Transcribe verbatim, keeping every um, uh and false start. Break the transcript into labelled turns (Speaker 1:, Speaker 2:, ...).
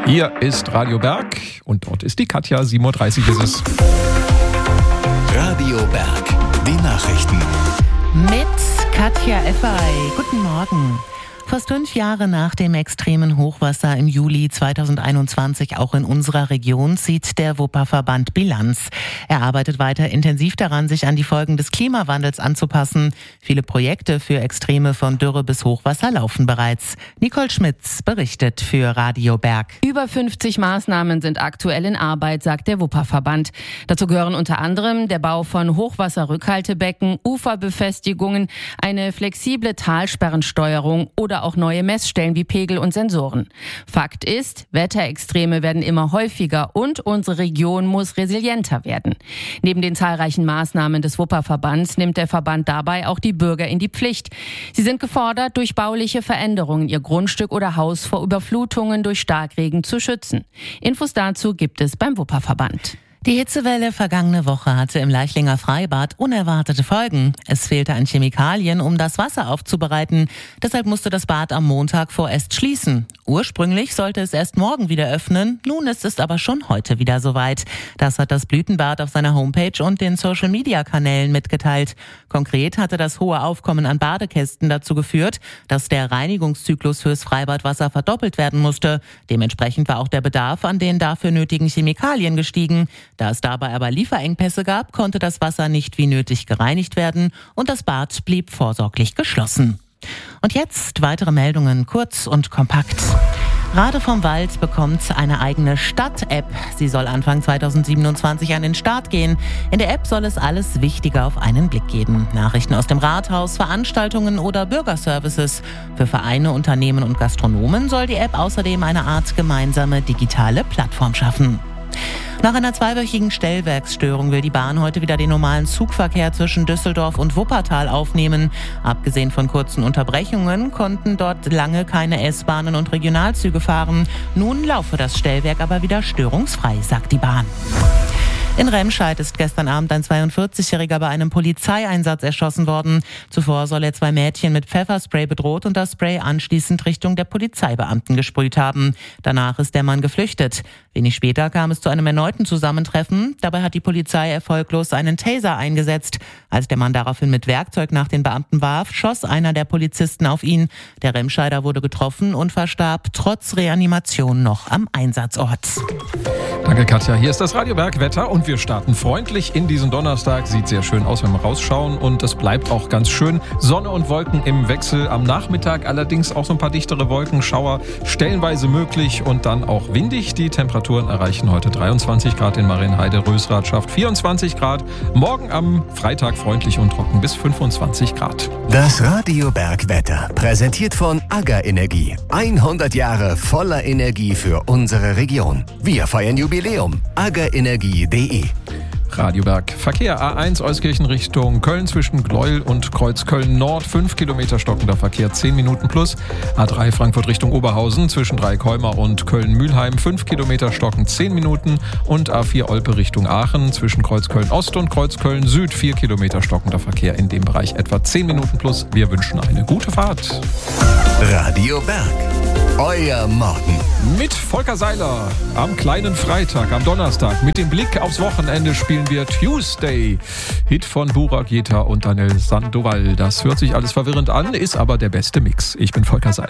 Speaker 1: Hier ist Radio Berg und dort ist die Katja, sieben Uhr dreißig ist es.
Speaker 2: Radio Berg, die Nachrichten.
Speaker 3: Mit Katja Effay. Guten Morgen. Fast fünf Jahre nach dem extremen Hochwasser im Juli zweitausendeinundzwanzig auch in unserer Region zieht der Wupperverband Bilanz. Er arbeitet weiter intensiv daran, sich an die Folgen des Klimawandels anzupassen. Viele Projekte für Extreme von Dürre bis Hochwasser laufen bereits. Nicole Schmitz berichtet für Radio Berg.
Speaker 4: Über fünfzig Maßnahmen sind aktuell in Arbeit, sagt der Wupperverband. Dazu gehören unter anderem der Bau von Hochwasserrückhaltebecken, Uferbefestigungen, eine flexible Talsperrensteuerung oder auch neue Messstellen wie Pegel und Sensoren. Fakt ist, Wetterextreme werden immer häufiger und unsere Region muss resilienter werden. Neben den zahlreichen Maßnahmen des Wupperverbands nimmt der Verband dabei auch die Bürger in die Pflicht. Sie sind gefordert, durch bauliche Veränderungen ihr Grundstück oder Haus vor Überflutungen durch Starkregen zu schützen. Infos dazu gibt es beim Wupperverband.
Speaker 3: Die Hitzewelle vergangene Woche hatte im Leichlinger Freibad unerwartete Folgen. Es fehlte an Chemikalien, um das Wasser aufzubereiten. Deshalb musste das Bad am Montag vorerst schließen. Ursprünglich sollte es erst morgen wieder öffnen. Nun ist es aber schon heute wieder soweit. Das hat das Blütenbad auf seiner Homepage und den Social-Media-Kanälen mitgeteilt. Konkret hatte das hohe Aufkommen an Badekästen dazu geführt, dass der Reinigungszyklus fürs Freibadwasser verdoppelt werden musste. Dementsprechend war auch der Bedarf an den dafür nötigen Chemikalien gestiegen. Da es dabei aber Lieferengpässe gab, konnte das Wasser nicht wie nötig gereinigt werden und das Bad blieb vorsorglich geschlossen. Und jetzt weitere Meldungen, kurz und kompakt. Rade vom Wald bekommt eine eigene Stadt-App. Sie soll Anfang zweitausendsiebenundzwanzig an den Start gehen. In der App soll es alles Wichtige auf einen Blick geben. Nachrichten aus dem Rathaus, Veranstaltungen oder Bürgerservices. Für Vereine, Unternehmen und Gastronomen soll die App außerdem eine Art gemeinsame digitale Plattform schaffen. Nach einer zweiwöchigen Stellwerksstörung will die Bahn heute wieder den normalen Zugverkehr zwischen Düsseldorf und Wuppertal aufnehmen. Abgesehen von kurzen Unterbrechungen konnten dort lange keine S-Bahnen und Regionalzüge fahren. Nun laufe das Stellwerk aber wieder störungsfrei, sagt die Bahn. In Remscheid ist gestern Abend ein zweiundvierzigjähriger bei einem Polizeieinsatz erschossen worden. Zuvor soll er zwei Mädchen mit Pfefferspray bedroht und das Spray anschließend Richtung der Polizeibeamten gesprüht haben. Danach ist der Mann geflüchtet. Wenig später kam es zu einem erneuten Zusammentreffen. Dabei hat die Polizei erfolglos einen Taser eingesetzt. Als der Mann daraufhin mit Werkzeug nach den Beamten warf, schoss einer der Polizisten auf ihn. Der Remscheider wurde getroffen und verstarb trotz Reanimation noch am Einsatzort.
Speaker 1: Danke, Katja. Hier ist das Radio Berg Wetter und wir starten freundlich in diesen Donnerstag. Sieht sehr schön aus, wenn wir rausschauen und es bleibt auch ganz schön. Sonne und Wolken im Wechsel. Am Nachmittag allerdings auch so ein paar dichtere Wolkenschauer stellenweise möglich und dann auch windig. Die Temperaturen erreichen heute dreiundzwanzig Grad in Marienheide, Rösrath, vierundzwanzig Grad. Morgen am Freitag freundlich und trocken bis fünfundzwanzig Grad.
Speaker 2: Das Radio Berg Wetter, präsentiert von AGA Energie. hundert Jahre voller Energie für unsere Region. Wir feiern Jubiläum. aga energie punkt de.
Speaker 1: Radio Berg. Verkehr A eins Euskirchen Richtung Köln zwischen Gleuel und Kreuzköln Nord. fünf Kilometer stockender Verkehr, zehn Minuten plus. A drei Frankfurt Richtung Oberhausen zwischen Dreikäumer und Köln-Mühlheim. fünf Kilometer stocken, zehn Minuten. Und A vier Olpe Richtung Aachen zwischen Kreuzköln Ost und Kreuzköln Süd. vier Kilometer stockender Verkehr in dem Bereich, etwa zehn Minuten plus. Wir wünschen eine gute Fahrt.
Speaker 2: Radio Berg. Euer Morgen.
Speaker 1: Mit Volker Seiler am kleinen Freitag, am Donnerstag. Mit dem Blick aufs Wochenende spielen wir Tuesday. Hit von Burak Yeta und Daniel Sandoval. Das hört sich alles verwirrend an, ist aber der beste Mix. Ich bin Volker Seiler.